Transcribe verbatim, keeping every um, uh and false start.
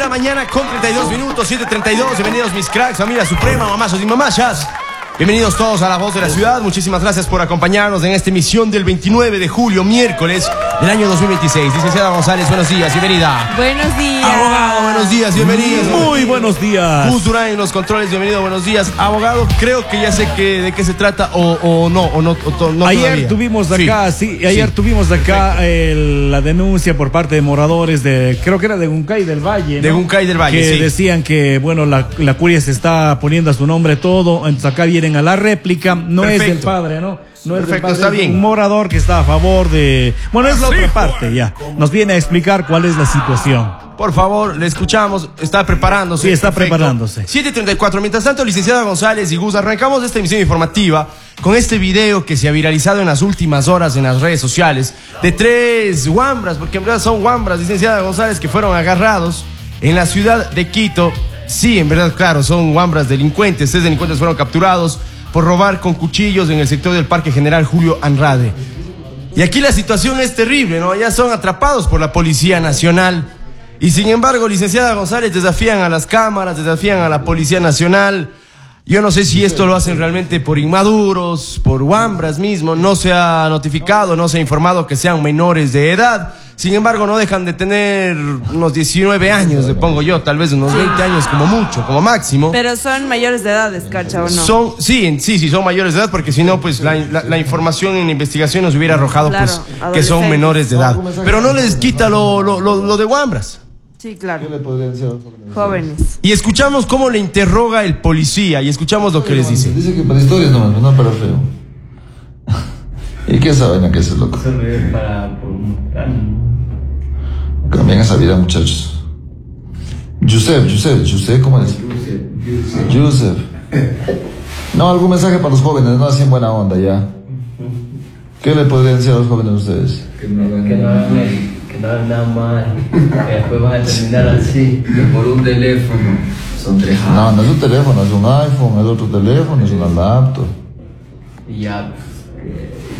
la mañana con treinta y dos minutos, siete treinta y dos. Bienvenidos mis cracks, familia suprema, mamazos y mamachas. Bienvenidos todos a La Voz de la Ciudad. Muchísimas gracias por acompañarnos en esta emisión del veintinueve de julio, miércoles del año dos mil veintiséis. Licenciada González, buenos días, bienvenida. Buenos días. Abogado, buenos días, bienvenido. Muy buenos días. Gus Durán en los controles, bienvenido, buenos días. Abogado, creo que ya sé que, de qué se trata o, o no, o no, o no Ayer todavía. tuvimos acá, sí, sí ayer sí. tuvimos acá el, la denuncia por parte de moradores de, creo que era de Guncay del Valle, ¿no? De Guncay del Valle, que sí. decían que, bueno, la, la curia se está poniendo a su nombre todo, entonces acá vienen a la réplica, no Perfecto. es del padre, ¿no? No es Perfecto, del padre, está es bien. un morador que está a favor de, bueno, es la otra parte ya, nos viene a explicar cuál es la situación. Por favor, le escuchamos. Está preparándose. Sí, está Perfecto. preparándose. siete treinta y cuatro. Mientras tanto, licenciada González y Gus, arrancamos esta emisión informativa con este video que se ha viralizado en las últimas horas en las redes sociales de tres guambras, porque en verdad son guambras, licenciada González, que fueron agarrados en la ciudad de Quito. Sí, en verdad, claro, son guambras delincuentes. Tres delincuentes fueron capturados por robar con cuchillos en el sector del Parque General Julio Andrade. Y aquí la situación es terrible, ¿no? Ya son atrapados por la Policía Nacional. Y sin embargo, licenciada González, desafían a las cámaras, desafían a la Policía Nacional. Yo no sé si esto lo hacen realmente por inmaduros, por guambras mismo. No se ha notificado, no se ha informado que sean menores de edad. Sin embargo, no dejan de tener unos diecinueve años, le pongo yo, tal vez unos veinte años como mucho, como máximo. Pero son mayores de edad, Escarcha, ¿o no? Son, sí, sí, sí, son mayores de edad, porque si no, pues la, la, la información en la investigación nos hubiera arrojado, Claro, pues, que son menores de edad. Pero no les quita lo, lo, lo, lo de guambras. Sí, claro. ¿Qué le podrían decir a los jóvenes? Jóvenes. Y escuchamos cómo le interroga el policía y escuchamos lo que les dice. Dice que para historias nomás, no para feo. ¿Y qué es esa vaina que es, loco? Para por un plan. Cambien esa vida, muchachos. Joseph, Joseph, Joseph, ¿cómo es? Joseph. No, algún mensaje para los jóvenes, no así en buena onda ya. ¿Qué le podrían decir a los jóvenes ustedes? Que no hagan que no hagan el- que no hagan nada mal. Que después van a terminar así. Que por un teléfono son tres No, años. no es un teléfono, es un iPhone, es otro teléfono, es una laptop. Y ya.